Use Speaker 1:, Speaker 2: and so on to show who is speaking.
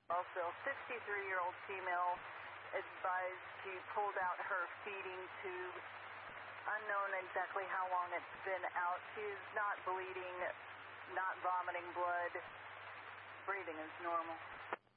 Speaker 1: Also, 63-year-old female advised she pulled out her feeding tube. Unknown exactly how long it's been out. She is not bleeding, not vomiting blood. Breathing is normal.